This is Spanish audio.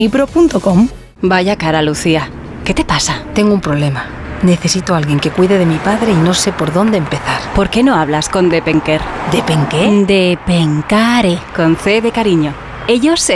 Ipro.com. Vaya cara, Lucía. ¿Qué te pasa? Tengo un problema. Necesito a alguien que cuide de mi padre y no sé por dónde empezar. ¿Por qué no hablas con Depenker? ¿Depenqué? Depencare, con C de cariño. Ellos se